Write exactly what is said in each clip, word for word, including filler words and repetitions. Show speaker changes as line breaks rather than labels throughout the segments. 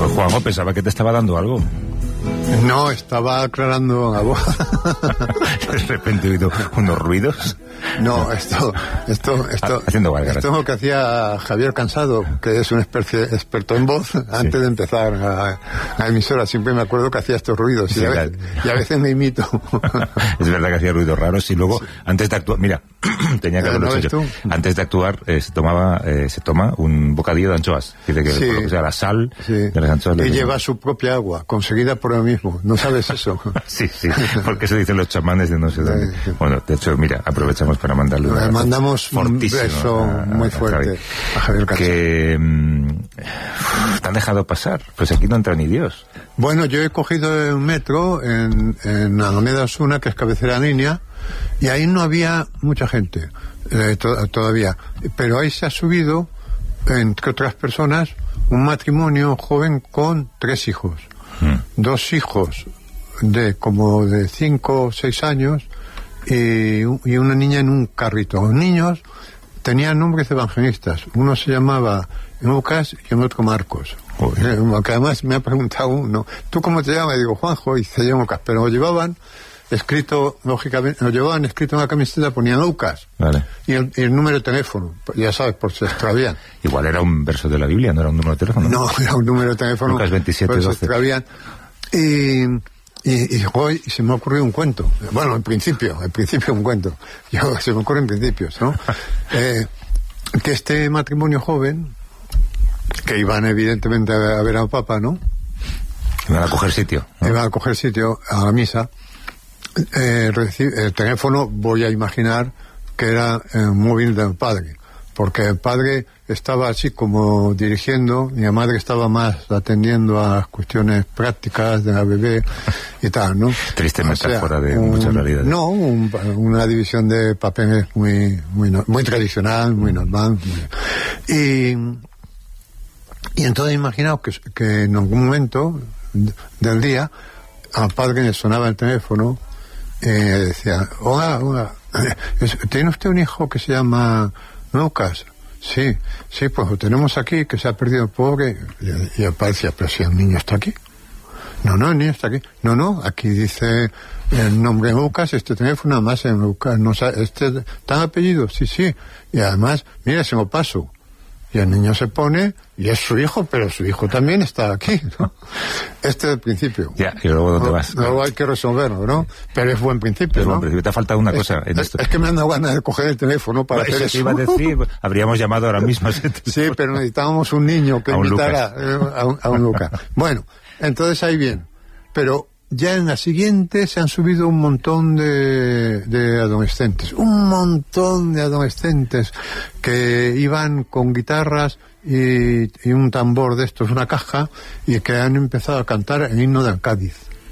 Pues Juanjo, pensaba que te estaba dando algo.
No, estaba aclarando la voz.
De repente he oído unos ruidos.
No, esto, esto, esto,
Haciendo
esto es lo que hacía Javier Cansado, que es un especie, experto en voz, antes sí. de empezar a la emisora. Siempre me acuerdo que hacía estos ruidos, sí, y, a veces, y a veces me imito.
Es verdad que hacía ruidos raros y luego, sí. antes de actuar, mira, tenía que haberlo hecho yo. Antes de actuar, eh, se tomaba, eh, se toma un bocadillo de anchoas. Dice que,
sí.
o sea, la sal
sí.
de las anchoas.
Y lleva su propia agua, conseguida por él mismo. ¿No sabes eso?
Sí, sí, porque eso dicen los chamanes de no sé dónde. Sí, sí. Bueno, de hecho, mira, aprovechamos para mandarle
Le mandamos un beso a, muy fuerte a Javier Cansado.
Que mmm, te han dejado pasar, pues aquí no entra ni Dios.
Bueno, yo he cogido un metro en, en Alameda Osuna, que es cabecera línea, y ahí no había mucha gente eh, to- todavía, pero ahí se ha subido, entre otras personas, un matrimonio joven con tres hijos. Mm. Dos hijos de como de cinco o seis años y, y una niña en un carrito. Los niños tenían nombres evangelistas. Uno se llamaba Lucas y el otro Marcos. Eh, que además me ha preguntado uno, ¿tú cómo te llamas? Y digo, Juanjo, y se llama Lucas. Pero lo llevaban escrito, lógicamente, lo llevaban escrito en la camiseta, ponían Lucas. Vale. Y el, y el número de teléfono, ya sabes, por si se extravían.
Igual era un verso de la Biblia, no era un número de teléfono.
No, era un número de teléfono.
Lucas veintisiete,
por si se
doce.
extravían. Y, y, y hoy se me ha ocurrido un cuento. Bueno, en principio, en principio un cuento. Yo, se me ocurren principios, ¿no? eh, que este matrimonio joven, que iban evidentemente a ver al Papa, ¿no?
Iban a coger sitio, ¿no?
Iban a coger sitio a la misa. Eh, reci- el teléfono, voy a imaginar que era el móvil del padre, porque el padre estaba así como dirigiendo y la madre estaba más atendiendo a las cuestiones prácticas de la bebé y tal, ¿no?
Triste metáfora, o sea, de
un,
muchas realidades.
No, un, una división de papeles muy muy muy tradicional, muy normal. Muy, y y entonces imaginaos que, que en algún momento del día al padre le sonaba el teléfono y eh, decía, hola, hola, ¿tiene usted un hijo que se llama Lucas? Sí, sí, pues lo tenemos aquí, que se ha perdido el pobre. Y, y el padre decía, pero si el niño está aquí. No, no, el niño está aquí. No, no, aquí dice el nombre Lucas, este teléfono, además en Lucas, no sabe, este, ¿tan apellido? Sí, sí. Y además, mira, se lo paso. Y el niño se pone, y es su hijo, pero su hijo también está aquí, ¿no? Este es el principio.
Ya, y luego ¿dónde vas?
Luego hay que resolverlo, ¿no? Pero es buen principio,
es
¿no?
buen principio. Te ha faltado una
es,
cosa en
es,
esto.
Es que me han dado ganas de coger el teléfono para
bueno,
hacer
eso.
eso.
Iba a decir, habríamos llamado ahora mismo.
Sí, pero necesitábamos un niño que invitara a un, a un Lucas. Bueno, entonces ahí bien. Pero ya en la siguiente se han subido un montón de, de adolescentes, un montón de adolescentes que iban con guitarras y, y un tambor de estos, una caja, y que han empezado a cantar el himno del Cádiz.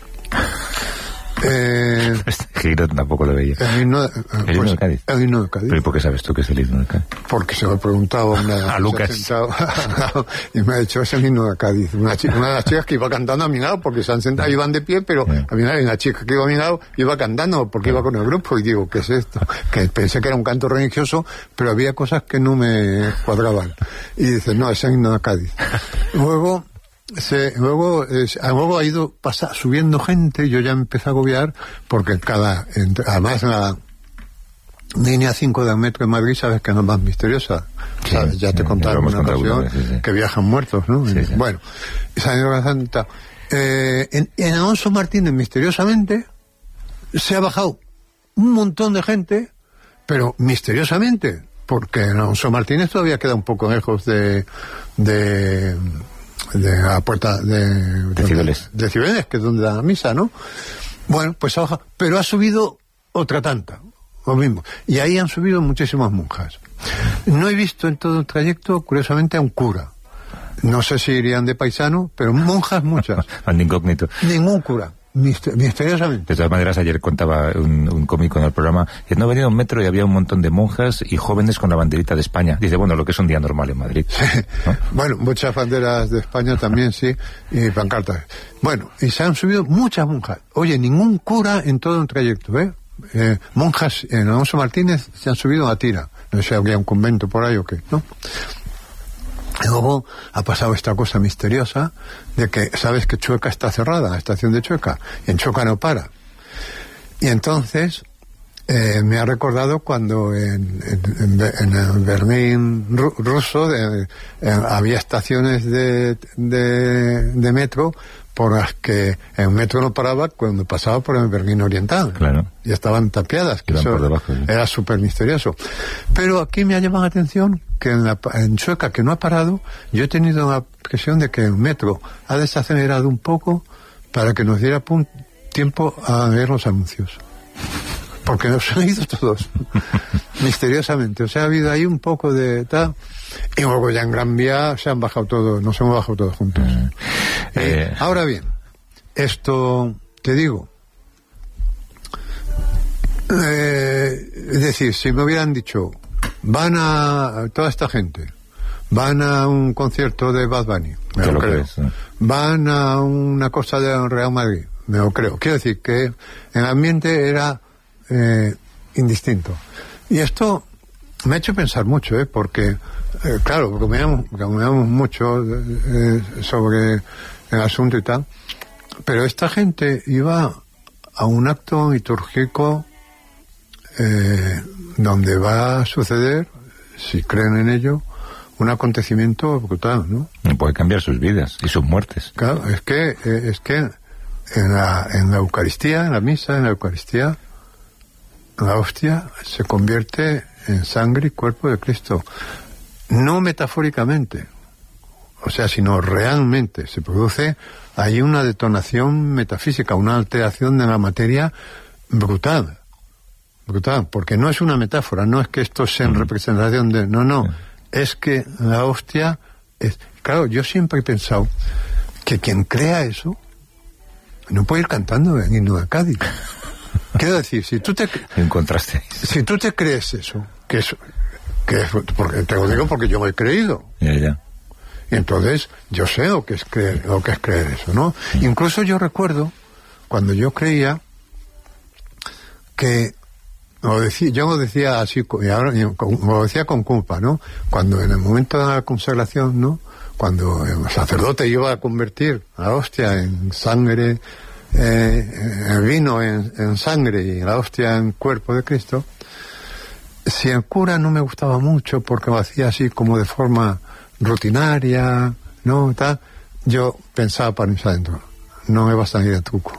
Eh,
este giro tampoco lo veía.
El himno,
el
pues,
himno del Cádiz.
El himno del Cádiz.
¿Pero por qué sabes tú que es el himno del Cádiz?
Porque se lo he preguntado a una...
a Lucas.
Sentado, y me ha dicho, es el himno del Cádiz. Una, chica, una de las chicas que iba cantando a mi lado, porque se han sentado, iban de pie, pero yeah. a mi lado, y una chica que iba a mi lado iba cantando, porque yeah. iba con el grupo, y digo, ¿qué es esto? Que pensé que era un canto religioso, pero había cosas que no me cuadraban. Y dice, no, es el himno del Cádiz. Luego... Se, luego, eh, luego ha ido pasa, subiendo gente, yo ya empecé a agobiar, porque cada, entre, además la línea cinco del metro de Madrid, sabes que no es más misteriosa, sí, ¿sabes? Ya te
sí,
contaron una ocasión vez, sí, sí. que viajan muertos, ¿no?
Sí, sí.
Bueno, esa Santa, eh, en, en Alonso Martínez, misteriosamente, se ha bajado un montón de gente, pero misteriosamente, porque en Alonso Martínez todavía queda un poco lejos de, de de la puerta de,
de Cibeles,
de Cibeles, que es donde da la misa, ¿no? Bueno, pues ha bajado, pero ha subido otra tanta, lo mismo, y ahí han subido muchísimas monjas. No he visto en todo el trayecto, curiosamente, a un cura. No sé si irían de paisano, pero monjas muchas.
Al incógnito.
Ningún cura. Misteriosamente.
De todas maneras, ayer contaba un, un cómico en el programa que no venía un metro y había un montón de monjas y jóvenes con la banderita de España. Dice, bueno, lo que es un día normal en Madrid, ¿no?
Bueno, muchas banderas de España también, sí, y pancartas. Bueno, y se han subido muchas monjas. Oye, ningún cura en todo el trayecto, ¿eh? eh monjas en Alonso Martínez se han subido a tira. No sé si habría un convento por ahí o qué, ¿no? Y luego ha pasado esta cosa misteriosa de que sabes que Chueca está cerrada, la estación de Chueca, y en Chueca no para. Y entonces eh, me ha recordado cuando en, en, en el Berlín ru- ruso de, eh, había estaciones de, de, de metro por las que el metro no paraba cuando pasaba por el Berlín Oriental.
Claro.
Y estaban tapiadas, que eso
por debajo, ¿sí?
Era súper misterioso. Pero aquí me ha llamado la atención que en, la, en Chueca, que no ha parado, yo he tenido la impresión de que el metro ha desacelerado un poco para que nos diera pun- tiempo a ver los anuncios. Porque nos han ido todos, misteriosamente. O sea, ha habido ahí un poco de tal. Y luego ya en Gran Vía se han bajado todos, nos hemos bajado todos juntos. Mm. Eh, eh. Ahora bien, esto, te digo, eh, es decir, si me hubieran dicho, van a, toda esta gente, van a un concierto de Bad Bunny, me lo creo. Crees, ¿eh? Van a una cosa de Real Madrid, me lo creo. Quiero decir que el ambiente era eh, indistinto. Y esto me ha hecho pensar mucho, ¿eh? Porque, eh, claro, bromeamos, bromeamos mucho eh, sobre el asunto y tal, pero esta gente iba a un acto litúrgico eh, donde va a suceder, si creen en ello, un acontecimiento brutal, ¿no?
Puede cambiar sus vidas y sus muertes.
Claro, es que, eh, es que en la, en la Eucaristía, en la misa, en la Eucaristía, la hostia se convierte en sangre y cuerpo de Cristo. No metafóricamente, o sea, sino realmente. Se produce ahí una detonación metafísica, una alteración de la materia brutal. Brutal, porque no es una metáfora, no es que esto sea en representación de... No, no, es que la hostia es... Claro, yo siempre he pensado que quien crea eso no puede ir cantando el himno de Cádiz. Quiero decir, si tú te...
Encontraste.
Si tú te crees eso, que es... Que es porque te lo digo porque yo me he creído.
Ya, ya.
Y entonces yo sé lo que es creer, lo que es creer eso, ¿no? Sí. Incluso yo recuerdo cuando yo creía que lo decía, yo lo decía así, y ahora lo decía con culpa, ¿no? Cuando en el momento de la consagración, ¿no? Cuando el sacerdote iba a convertir a la hostia en sangre, eh, el vino en, en sangre y la hostia en cuerpo de Cristo, si el cura no me gustaba mucho porque lo hacía así como de forma rutinaria, ¿no? Tal, yo pensaba para mí adentro, no me va a salir el truco.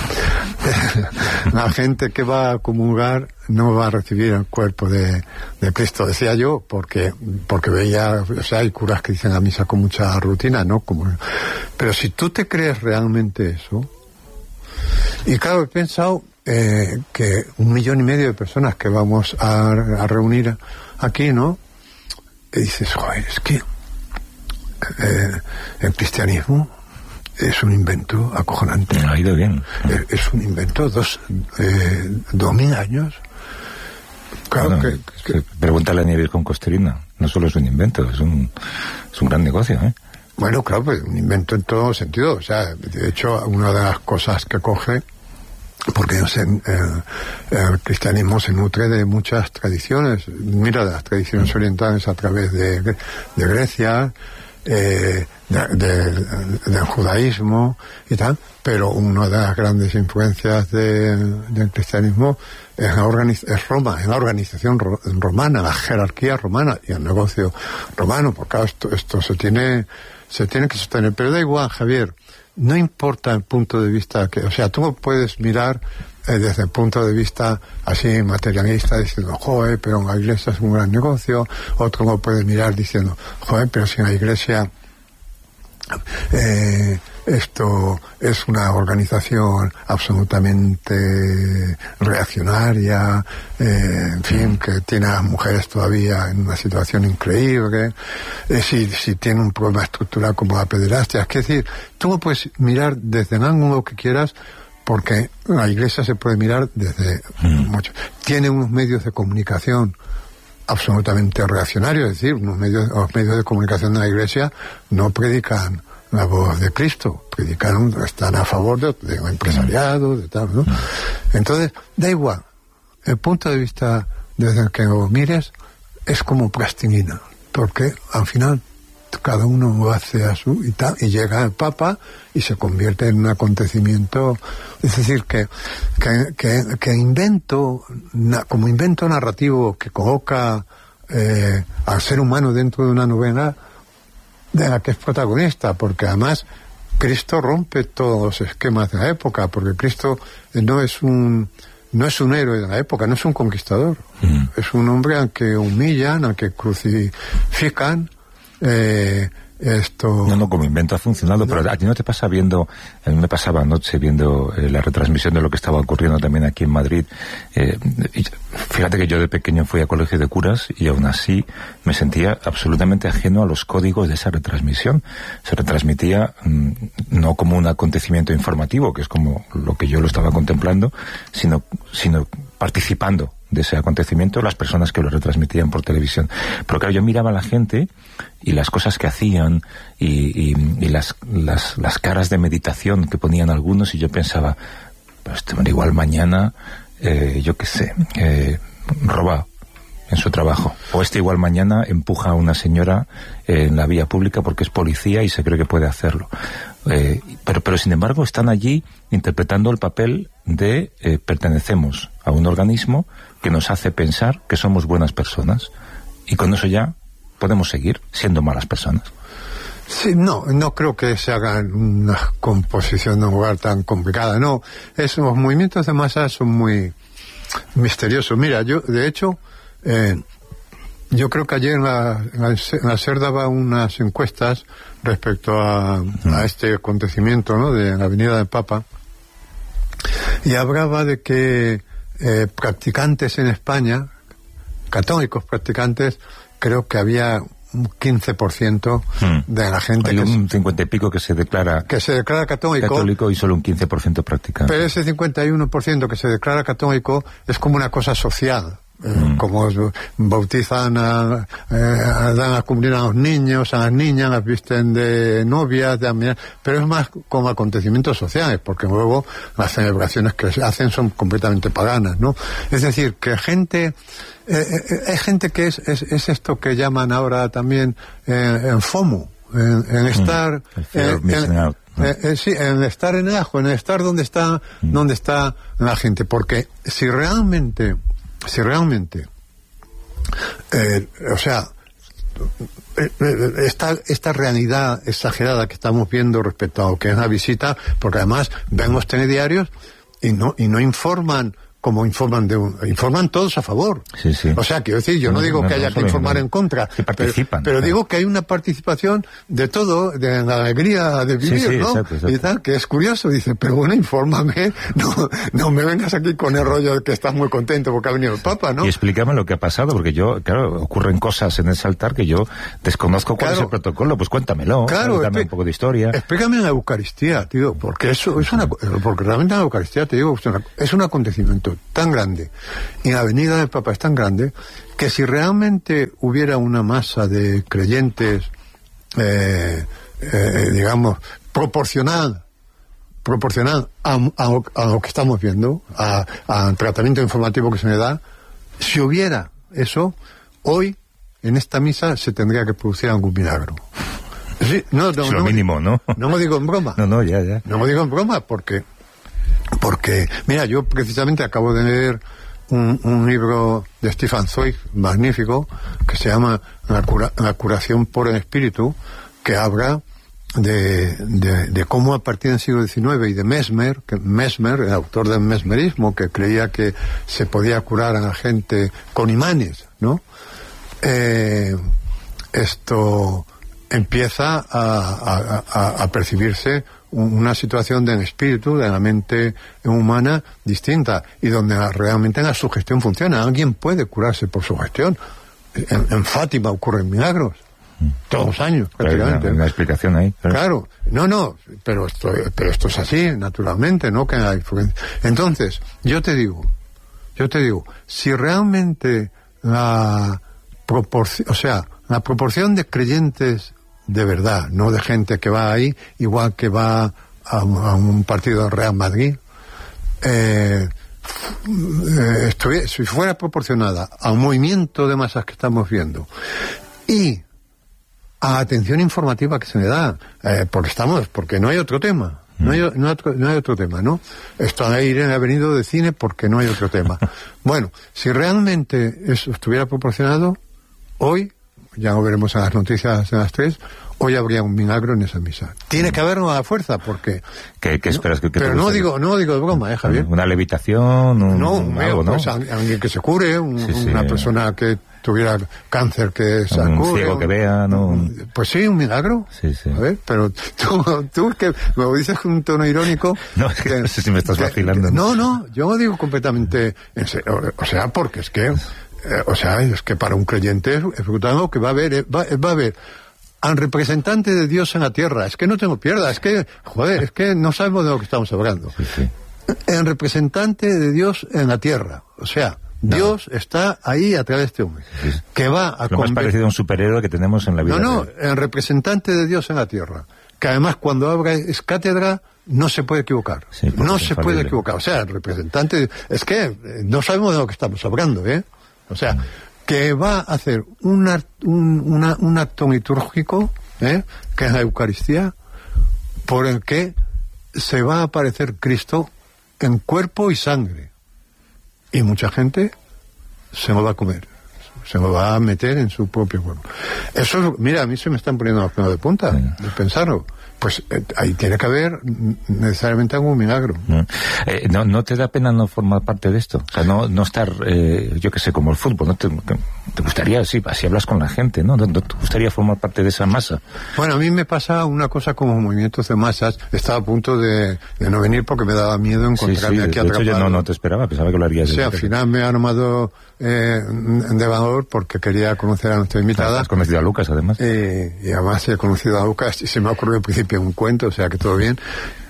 La gente que va a comulgar no va a recibir el cuerpo de, de Cristo, decía yo, porque porque veía, o sea, hay curas que dicen la misa con mucha rutina, ¿no? Como, pero si tú te crees realmente eso, y claro, he pensado eh, que un millón y medio de personas que vamos a, a reunir aquí, ¿no? Y dices, joder, es que eh, el cristianismo es un invento acojonante.
Me ha ido bien.
Es, es un invento, dos, eh, dos mil años. Claro,
bueno,
que, que,
pregúntale a Nieves con Costerina. No solo es un invento, es un, es un gran negocio, ¿eh?
Bueno, claro, pues un invento en todo sentido. O sea, de hecho, una de las cosas que coge, porque no sé, el, el cristianismo se nutre de muchas tradiciones. Mira, de las tradiciones orientales a través de, de Grecia, eh, de, de, del judaísmo y tal, pero una de las grandes influencias de, del cristianismo es, la organiz, es Roma, es la organización ro, romana, la jerarquía romana y el negocio romano, porque claro, esto, esto se tiene se tiene que sostener, pero da igual, Javier, no importa el punto de vista que, o sea, tú puedes mirar eh, desde el punto de vista así materialista diciendo, joder, pero la iglesia es un gran negocio, otro lo puede mirar diciendo, joder, pero si la iglesia eh, esto es una organización absolutamente reaccionaria, eh, en fin, que tiene a las mujeres todavía en una situación increíble, eh, si, si tiene un problema estructural como la pederastia. Es decir, tú lo puedes mirar desde el ángulo que quieras, porque la iglesia se puede mirar desde mm. mucho. Tiene unos medios de comunicación absolutamente reaccionarios, es decir, unos medios, los medios de comunicación de la iglesia no predican la voz de Cristo, predican, están a favor de, de un empresariado, de tal, ¿no? Entonces, da igual, el punto de vista desde el que lo mires es como plastilina, porque al final cada uno hace a su y tal, y llega el Papa y se convierte en un acontecimiento. Es decir, que, que, que, que invento, como invento narrativo que coloca eh, al ser humano dentro de una novela de la que es protagonista, porque además Cristo rompe todos los esquemas de la época, porque Cristo no es un no es un héroe de la época, no es un conquistador, mm. es un hombre al que humillan, al que crucifican. Eh, esto
no, no, como invento ha funcionado, no. Pero a ti no te pasa viendo, a mí me pasaba anoche viendo eh, la retransmisión de lo que estaba ocurriendo también aquí en Madrid. Eh, y, fíjate que yo de pequeño fui a colegio de curas y aún así me sentía absolutamente ajeno a los códigos de esa retransmisión. Se retransmitía mmm, no como un acontecimiento informativo, que es como lo que yo lo estaba contemplando, sino, sino participando de ese acontecimiento, las personas que lo retransmitían por televisión. Pero claro, yo miraba a la gente y las cosas que hacían y, y, y las, las, las caras de meditación que ponían algunos, y yo pensaba, pues igual mañana, eh, yo qué sé, eh, roba en su trabajo. O este igual mañana empuja a una señora eh, en la vía pública porque es policía y se cree que puede hacerlo. Eh, pero, pero sin embargo están allí interpretando el papel de eh, pertenecemos a un organismo que nos hace pensar que somos buenas personas, y con eso ya podemos seguir siendo malas personas.
Sí, no, no creo que se haga una composición de un lugar tan complicada, no, esos movimientos de masa son muy misteriosos. Mira, yo, de hecho, eh, yo creo que ayer en la, en la, en la SER daba unas encuestas respecto a, mm. a este acontecimiento, ¿no?, de la Avenida del Papa, y hablaba de que eh, practicantes en España, católicos practicantes, creo que había un quince por ciento mm. de la gente.
Hay
que
un cincuenta y pico que se declara
que se declara católico,
católico y solo un quince por ciento practicante.
Pero ese cincuenta y uno por ciento que se declara católico es como una cosa social. Eh, mm. Como bautizan a, eh, dan a cumplir a los niños, a las niñas, las visten de novias, de, pero es más como acontecimientos sociales, porque luego las celebraciones que se hacen son completamente paganas, ¿no? Es decir, que gente, eh, eh, hay gente que es, es, es esto que llaman ahora también eh, en FOMO, en, en estar,
mm. en, en,
Eh, eh, sí, en estar en el ajo, en estar donde está, mm. donde está la gente, porque si realmente si realmente eh, o sea esta, esta realidad exagerada que estamos viendo respecto a lo que es la visita, porque además ven los telediarios y no, y no informan como informan de un, informan todos a favor.
Sí, sí.
O sea, quiero decir, yo no, no digo no, que haya no, que informar en contra,
que participan,
pero, pero digo que hay una participación de todo, de la alegría de vivir, sí, sí, ¿no? Exacto, exacto. Y tal, que es curioso, dice, pero bueno, infórmame, no, no me vengas aquí con el rollo de que estás muy contento porque ha venido el Papa, ¿no?
Y explícame lo que ha pasado, porque yo, claro, ocurren cosas en ese altar que yo desconozco cuál claro, es el protocolo, pues cuéntamelo,
claro,
dame un poco de historia.
Explícame la Eucaristía, tío, porque eso es una, porque realmente la Eucaristía, te digo, es, una, es un acontecimiento tan grande y la venida del Papa es tan grande que si realmente hubiera una masa de creyentes eh, eh, digamos proporcional proporcional a, a, a lo que estamos viendo, al tratamiento informativo que se me da, si hubiera eso, hoy en esta misa se tendría que producir algún milagro. Sí, no, no,
es lo
no,
mínimo, ¿no?
No me digo en broma.
No, no, ya, ya.
No me digo en broma porque Porque, mira, yo precisamente acabo de leer un, un libro de Stefan Zweig, magnífico, que se llama La, cura, la curación por el espíritu, que habla de, de, de cómo a partir del siglo diecinueve y de Mesmer, que Mesmer, el autor del mesmerismo, que creía que se podía curar a la gente con imanes, ¿no? Eh, esto empieza a, a, a, a percibirse una situación del espíritu, de la mente humana distinta, y donde realmente la sugestión funciona. Alguien puede curarse por sugestión. En, en Fátima ocurren milagros todos los años, prácticamente.
Hay una, una explicación ahí.
Claro. claro, no, no, pero esto, pero esto es así, naturalmente, ¿no? Que hay influencia. Entonces, yo te digo, yo te digo, si realmente la proporción, o sea, la proporción de creyentes de verdad, no de gente que va ahí igual que va a, a un partido del Real Madrid, eh, eh, estuviera, si fuera proporcionada a un movimiento de masas que estamos viendo y a atención informativa que se le da, eh, porque estamos, porque no hay otro tema. No hay, no, hay otro, no hay otro tema, ¿no? Esto de Irene ha venido de cine porque no hay otro tema. Bueno, si realmente eso estuviera proporcionado, hoy, ya lo veremos en las noticias en las tres, hoy habría un milagro en esa misa. Tiene que haberlo a la fuerza, porque...
¿Qué, qué esperas?
No,
que, que
pero no digo, no digo de broma, ¿eh, Javier?
Una levitación, un,
no,
un algo, ¿no?
Pues alguien que se cure, un, sí, sí. una persona que tuviera cáncer que se
un
cure.
ciego que vea, ¿no?
Pues sí, un milagro.
Sí, sí.
A ver, pero tú, tú que me lo dices con un tono irónico...
No, es que, que no sé si me estás vacilando.
Que, no, no, yo lo digo completamente en serio. O sea, porque es que... Eh, o sea, es que para un creyente es, es brutal que va a haber... Va, va a haber al representante de Dios en la tierra. Es que no tengo pierda, es que, joder, es que no sabemos de lo que estamos hablando.
Sí, sí.
El representante de Dios en la tierra. O sea, no. Dios está ahí a través de este hombre. Sí. Que va a...
Lo más parecido a un superhéroe que tenemos en la vida.
No, no, el representante de Dios en la tierra. Que además cuando habla es cátedra, no se puede equivocar. Sí, no se infalible. puede equivocar. O sea, el representante... Es que no sabemos de lo que estamos hablando, ¿eh? O sea... Mm. que va a hacer una, un, una, un acto litúrgico, ¿eh? que es la Eucaristía, por el que se va a aparecer Cristo en cuerpo y sangre. Y mucha gente se lo va a comer, se lo va a meter en su propio cuerpo. Eso, mira, a mí se me están poniendo los pelos de punta, sí. de pensarlo. Pues eh, ahí tiene que haber necesariamente algún milagro.
Mm. Eh, no, ¿No te da pena no formar parte de esto? O sea, no, no estar, eh, yo que sé, como el fútbol, ¿no? Te, te gustaría, sí, así hablas con la gente, ¿no? ¿No te gustaría formar parte de esa masa?
Bueno, a mí me pasa una cosa como movimientos de masas. Estaba a punto de, de no venir porque me daba miedo encontrarme
sí, sí,
aquí
de
atrapado.
Hecho, yo no, no te esperaba, pensaba que lo harías.
Sí, al final me ha armado eh, de valor porque quería conocer a nuestra invitada.
Has conocido a Lucas, además.
Eh, y además he conocido a Lucas y se me ha ocurrido al principio un cuento, o sea que todo bien,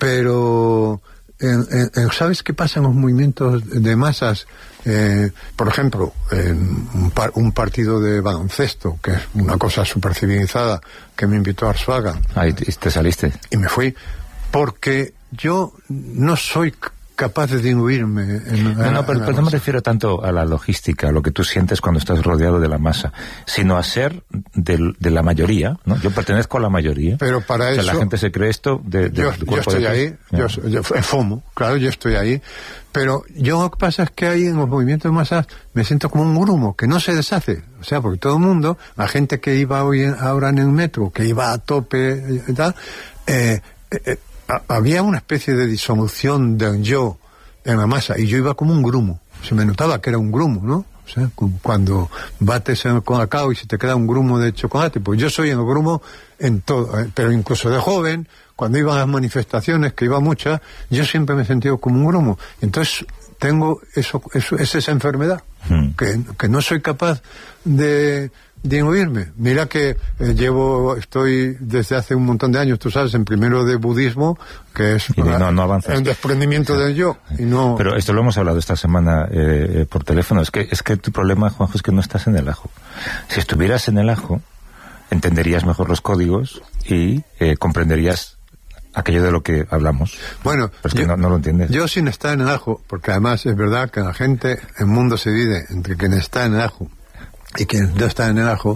pero en, en, ¿sabes qué pasa en los movimientos de masas? Eh, por ejemplo, en un, par, un partido de baloncesto, que es una cosa súper civilizada, que me invitó a Arzuaga.
Ahí te saliste.
Y me fui, porque yo no soy capaz de diluirme en
no, no, pero, pero no me refiero tanto a la logística, a lo que tú sientes cuando estás rodeado de la masa, sino a ser de, de la mayoría, ¿no? Yo pertenezco a la mayoría.
Pero para
o sea,
eso...
la gente se cree esto de, de,
yo,
de
yo estoy
de
ahí, yo, yo FOMO, claro, yo estoy ahí, pero yo lo que pasa es que ahí en los movimientos de masas me siento como un grumo que no se deshace, o sea, porque todo el mundo, la gente que iba hoy en, ahora en el metro, que iba a tope y tal, eh, eh, había una especie de disolución del yo en la masa, y yo iba como un grumo, se me notaba que era un grumo, ¿no? O sea, cuando bates en el colacao y se te queda un grumo de chocolate, pues yo soy en el grumo en todo, ¿eh? Pero incluso de joven, cuando iba a las manifestaciones, que iba muchas, yo siempre me he sentido como un grumo. Entonces tengo eso, eso es esa enfermedad, hmm. que, que no soy capaz de de oírme. Mira que eh, llevo, estoy desde hace un montón de años, tú sabes, en primero de budismo, que es
y no, no
el desprendimiento del yo. Y no...
Pero esto lo hemos hablado esta semana eh, por teléfono. Es que es que tu problema, Juanjo, es que no estás en el ajo. Si estuvieras en el ajo, entenderías mejor los códigos y eh, comprenderías aquello de lo que hablamos.
Bueno,
pero es que
yo,
no, no lo entiendes.
Yo sin estar en el ajo, porque además es verdad que la gente, el mundo se divide entre quien está en el ajo y quien no está en el ajo.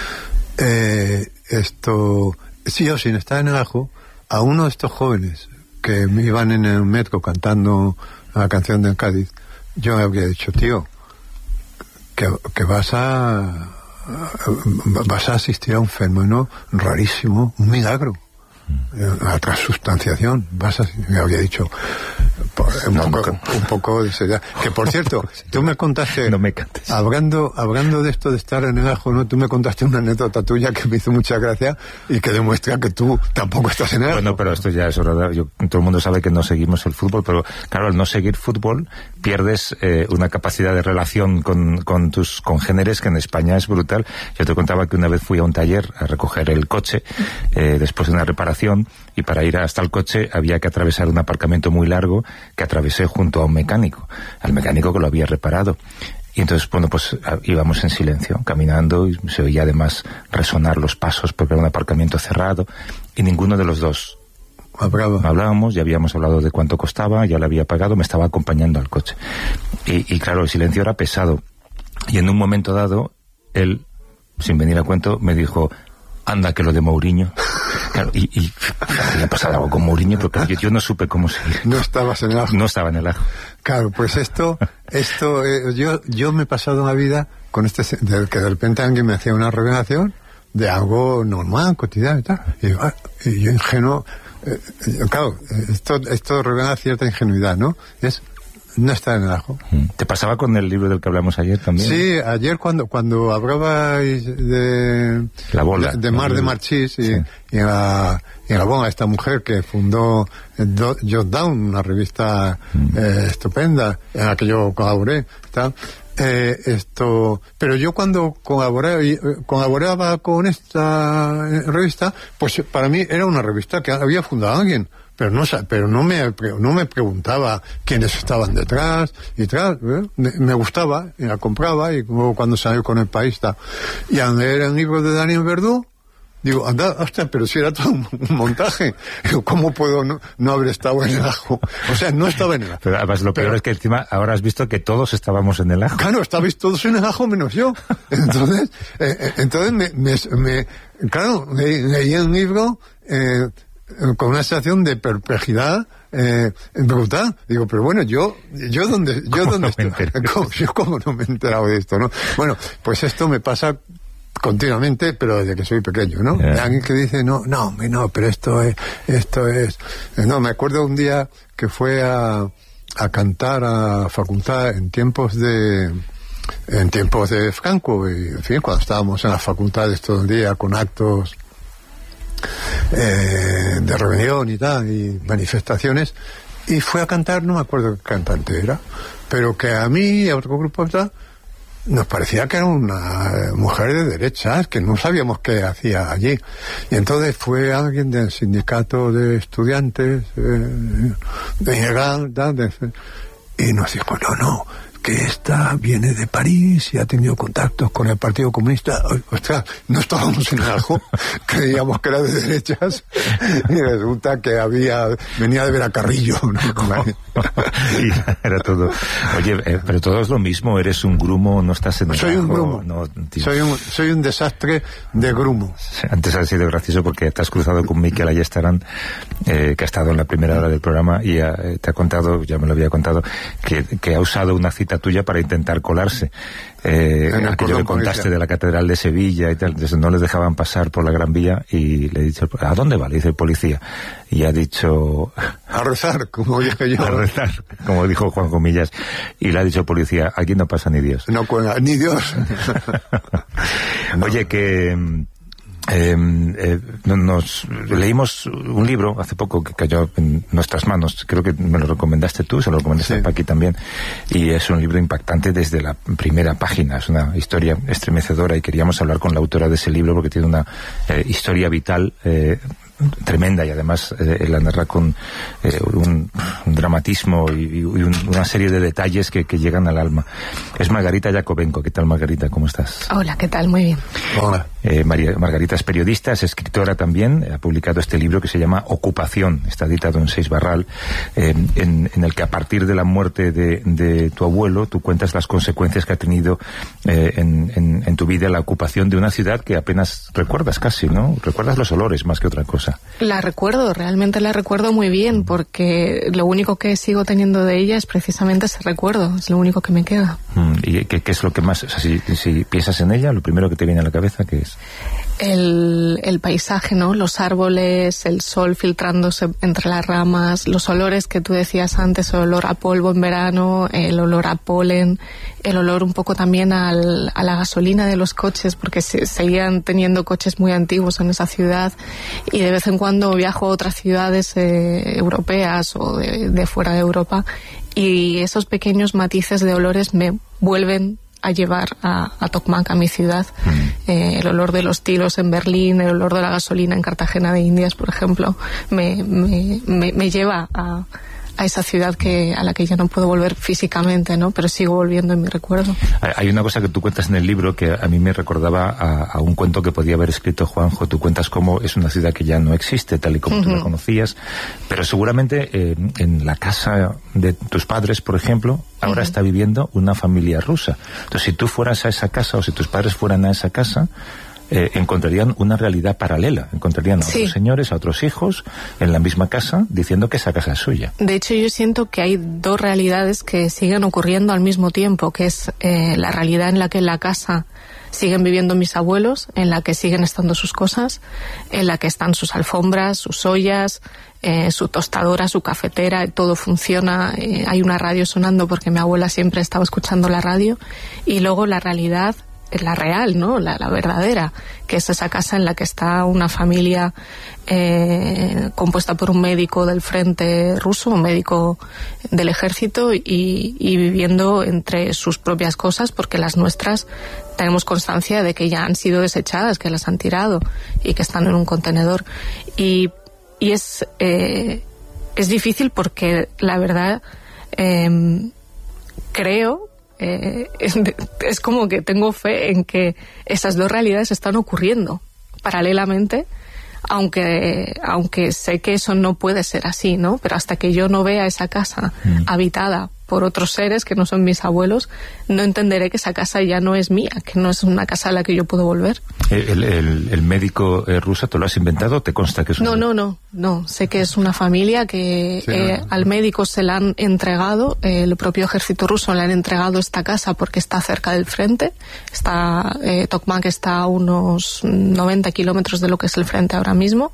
eh, esto, si yo sin estar en el ajo, a uno de estos jóvenes que me iban en el metro cantando la canción del Cádiz, yo le habría dicho, tío, que, que vas a vas a asistir a un fenómeno rarísimo, un milagro, a transubstanciación. Vas a, me habría dicho un, no, poco, no. un poco de seriedad. Que por cierto, tú me contaste,
no me cantes.
hablando hablando de esto de estar en el ajo, ¿no? Tú me contaste una anécdota tuya que me hizo mucha gracia y que demuestra que tú tampoco estás en el ajo.
Bueno, pero esto ya es hora. Yo, todo el mundo sabe que no seguimos el fútbol, pero claro, al no seguir fútbol pierdes eh, una capacidad de relación con, con tus congéneres que en España es brutal. Yo te contaba que una vez fui a un taller a recoger el coche eh, después de una reparación, y para ir hasta el coche había que atravesar un aparcamiento muy largo que atravesé junto a un mecánico, al mecánico que lo había reparado. Y entonces, bueno, pues íbamos en silencio, caminando, y se oía además resonar los pasos porque era un aparcamiento cerrado, y ninguno de los dos
Hablaba.
hablábamos, ya habíamos hablado de cuánto costaba, ya le había pagado, me estaba acompañando al coche. Y, y claro, el silencio era pesado. Y en un momento dado, él, sin venir a cuento, me dijo, Anda, que lo de Mourinho. Claro, y, y había pasado algo con Mourinho, porque yo, yo no supe cómo seguir.
No estabas en el ajo.
No estaba en el ajo.
Claro, pues esto, esto, eh, yo, yo me he pasado una vida con este, de que de repente alguien me hacía una revelación de algo normal, cotidiano y tal. Y, ah, y yo ingenuo, eh, claro, esto, esto revela cierta ingenuidad, ¿no? Es no estar en el ajo.
¿Te pasaba con el libro del que hablamos ayer también?
Sí, ayer cuando cuando hablabais de
la bola,
de, de Mar de Marchís y, sí. y en la y en la bola, esta mujer que fundó Jot Down, una revista mm. eh, estupenda en la que yo colaboré, tal. Eh, esto, pero yo cuando colaboré, colaboraba con esta revista, pues para mí era una revista que había fundado alguien. Pero no, pero no me, no me preguntaba quiénes estaban detrás y tal, ¿eh? me, me gustaba, y la compraba, y luego cuando salió con El País, ta. Y al leer el libro de Daniel Verdú, digo, anda, hostia, pero si era todo un, un montaje, ¿cómo puedo no, no haber estado en el ajo? O sea, no estaba en el ajo.
Pero además lo peor pero, es que encima ahora has visto que todos estábamos en el ajo.
Claro, estabais todos en el ajo menos yo. Entonces, eh, entonces me, me, me claro, leí, leí el libro, eh, con una sensación de perplejidad eh, brutal. Digo, pero bueno, yo yo dónde yo dónde
no
estoy, ¿Cómo, yo cómo no me he enterado de esto, ¿no? Bueno, pues esto me pasa continuamente, pero desde que soy pequeño, ¿no? Yeah. Alguien que dice, no, no, no, pero esto es, esto es, no, me acuerdo un día que fue a, a cantar a facultad en tiempos de en tiempos de Franco, y en fin, cuando estábamos en las facultades todo el día con actos Eh, de reunión y tal, y manifestaciones, y fue a cantar, no me acuerdo qué cantante era, pero que a mí y a otro grupo tal, nos parecía que era una mujer de derechas, que no sabíamos qué hacía allí. Y entonces fue alguien del sindicato de estudiantes, eh, de Ilegal, tal, de, y nos dijo, no, no, que esta viene de París y ha tenido contactos con el Partido Comunista. Ostras, no estábamos en el ajo, creíamos que era de derechas, y resulta que había, venía de ver a Carrillo, ¿no?
Y era todo. Oye, eh, pero todo es lo mismo, eres un grumo, no estás en el
soy
ajo.
Un grumo.
No,
soy un soy un desastre de grumo.
Antes ha sido gracioso porque te has cruzado con Miquel Ayestarán, eh, que ha estado en la primera hora del programa, y ha, te ha contado, ya me lo había contado, que, que ha usado una cita tuya para intentar colarse. Eh, aquello que contaste de la Catedral de Sevilla y tal, entonces no les dejaban pasar por la Gran Vía, y le he dicho, ¿a dónde va? Le dice el policía, y ha dicho,
a rezar, como dije yo.
A rezar, como dijo Juan Comillas, y le ha dicho el policía, aquí no pasa ni Dios.
No cuelga, ni Dios.
Oye, que Eh, eh, nos leímos un libro hace poco que cayó en nuestras manos, creo que me lo recomendaste tú, se lo recomendaste sí. a Paqui también, y es un libro impactante desde la primera página, es una historia estremecedora, y queríamos hablar con la autora de ese libro porque tiene una eh, historia vital eh, tremenda, y además eh, la narra con eh, un, un dramatismo y, y un, una serie de detalles que, que llegan al alma. Es Margarita Yakovenko. ¿Qué tal, Margarita? ¿Cómo estás?
Hola, ¿qué tal? Muy bien.
Hola. Eh, María, Margarita es periodista, es escritora también, ha publicado este libro que se llama Ocupación, está editado en Seis Barral, eh, en, en el que a partir de la muerte de, de tu abuelo tú cuentas las consecuencias que ha tenido eh, en, en, en tu vida la ocupación de una ciudad que apenas recuerdas casi, ¿no? Recuerdas los olores más que otra cosa.
La recuerdo, realmente la recuerdo muy bien, porque lo único que sigo teniendo de ella es precisamente ese recuerdo, es lo único que me queda.
¿Y qué, qué es lo que más, o sea, si, si piensas en ella, lo primero que te viene a la cabeza, qué es?
El, el paisaje, ¿no? Los árboles, el sol filtrándose entre las ramas, los olores que tú decías antes, el olor a polvo en verano, el olor a polen, el olor un poco también al, a la gasolina de los coches, porque se, seguían teniendo coches muy antiguos en esa ciudad, y de vez en cuando viajo a otras ciudades eh, europeas o de, de fuera de Europa, y esos pequeños matices de olores me vuelven a llevar a, a Tokmak, a mi ciudad. Mm. Eh, el olor de los tilos en Berlín, el olor de la gasolina en Cartagena de Indias, por ejemplo, me, me, me, me lleva a, a esa ciudad que a la que ya no puedo volver físicamente, ¿no? Pero sigo volviendo en mi recuerdo.
Hay una cosa que tú cuentas en el libro que a mí me recordaba a, a un cuento que podía haber escrito Juanjo. Tú cuentas cómo es una ciudad que ya no existe tal y como uh-huh. tú la conocías, pero seguramente eh, en la casa de tus padres, por ejemplo, ahora uh-huh. está viviendo una familia rusa. Entonces, si tú fueras a esa casa o si tus padres fueran a esa casa, eh, encontrarían una realidad paralela, encontrarían a
Sí.
otros señores, a otros hijos, en la misma casa, diciendo que esa casa es suya.
De hecho, yo siento que hay dos realidades que siguen ocurriendo al mismo tiempo, que es eh, la realidad en la que en la casa siguen viviendo mis abuelos, en la que siguen estando sus cosas, en la que están sus alfombras, sus ollas, eh, su tostadora, su cafetera, todo funciona, eh, hay una radio sonando porque mi abuela siempre estaba escuchando la radio, y luego la realidad, la real, ¿no? La, la verdadera, que es esa casa en la que está una familia eh, compuesta por un médico del frente ruso, un médico del ejército, y, y viviendo entre sus propias cosas, porque las nuestras tenemos constancia de que ya han sido desechadas, que las han tirado y que están en un contenedor. Y, y es, eh, es difícil porque la verdad eh, creo... Eh, es, es como que tengo fe en que esas dos realidades están ocurriendo paralelamente, aunque aunque sé que eso no puede ser así, ¿no? Pero hasta que yo no vea esa casa mm. habitada por otros seres que no son mis abuelos, no entenderé que esa casa ya no es mía, que no es una casa a la que yo puedo volver.
¿El, el, el médico eh, ruso te lo has inventado o te consta que es un...
No, no, no, no. Sé que es una familia que sí, eh, no. al médico se la han entregado, eh, el propio ejército ruso le han entregado esta casa porque está cerca del frente. Está, eh, Tokmak está a unos noventa kilómetros de lo que es el frente ahora mismo,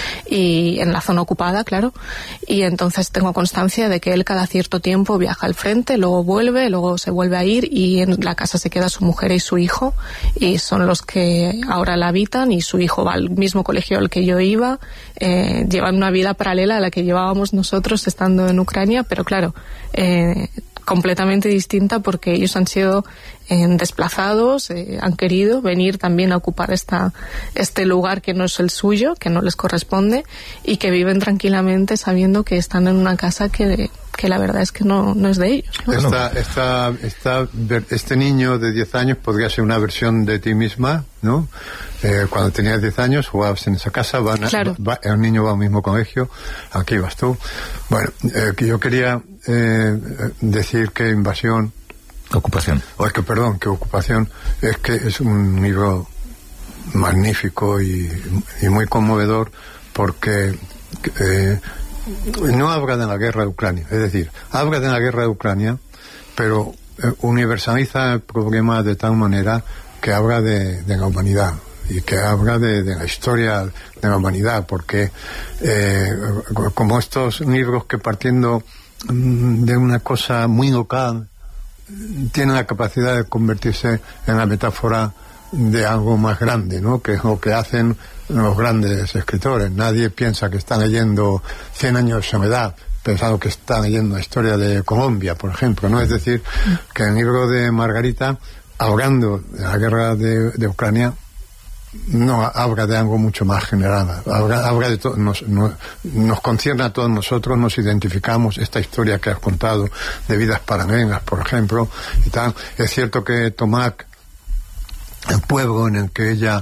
y en la zona ocupada, claro. Y entonces tengo constancia de que él cada cierto tiempo viaja al frente, luego vuelve, luego se vuelve a ir, y en la casa se queda su mujer y su hijo, y son los que ahora la habitan, y su hijo va al mismo colegio al que yo iba, eh, llevan una vida paralela a la que llevábamos nosotros estando en Ucrania, pero claro, eh, completamente distinta, porque ellos han sido eh, desplazados, eh, han querido venir también a ocupar esta, este lugar que no es el suyo, que no les corresponde, y que viven tranquilamente sabiendo que están en una casa que, que la verdad es que no, no es de ellos, ¿no?
Esta, esta, esta, este niño de diez años podría ser una versión de ti misma, ¿no? Eh, cuando tenías diez años jugabas en esa casa, van a,
claro.
va, el niño va al mismo colegio, aquí vas tú. Bueno, eh, que yo quería eh, decir que invasión...
Ocupación.
O es que, perdón, que ocupación es que es un libro magnífico y, y muy conmovedor, porque... Eh, no habla de la guerra de Ucrania, es decir, habla de la guerra de Ucrania, pero eh, universaliza el problema de tal manera que habla de, de la humanidad, y que habla de, de la historia de la humanidad, porque eh, como estos libros que, partiendo mm, de una cosa muy local, tienen la capacidad de convertirse en la metáfora de algo más grande, ¿no? Que es lo que hacen los grandes escritores. Nadie piensa que están leyendo Cien años de soledad, pensando que están leyendo la historia de Colombia, por ejemplo, ¿no? Es decir, que el libro de Margarita, hablando de la guerra de, de Ucrania, no habla de algo mucho más general, habla, habla de todo, nos, nos, nos concierne a todos nosotros, nos identificamos, esta historia que has contado de vidas paralelas, por ejemplo, y tal. Es cierto que Tomak, el pueblo en el que ella